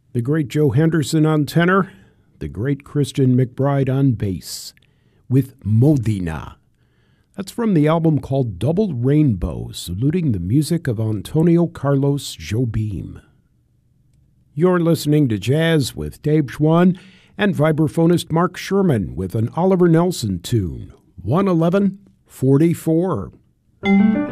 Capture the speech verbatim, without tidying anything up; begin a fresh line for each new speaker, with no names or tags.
The great Joe Henderson on tenor, the great Christian McBride on bass, with Modena. That's from the album called Double Rainbow, saluting the music of Antonio Carlos Jobim. You're listening to Jazz with Dave Schwann and vibraphonist Mark Sherman with an Oliver Nelson tune, one eleven forty-four.